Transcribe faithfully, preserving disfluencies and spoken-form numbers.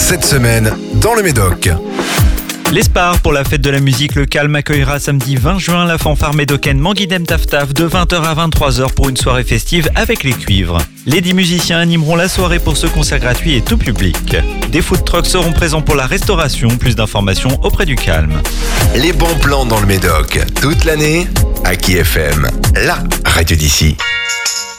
cette semaine dans le Médoc. L'Espar pour la fête de la musique, le Calme accueillera samedi vingt juin la fanfare médocaine Manguidem Taf Taf de vingt heures à vingt-trois heures pour une soirée festive avec les cuivres. Les dix musiciens animeront la soirée pour ce concert gratuit et tout public. Des food trucks seront présents pour la restauration, plus d'informations auprès du Calme. Les bons plans dans le Médoc, toute l'année, Aki F M, la radio d'ici.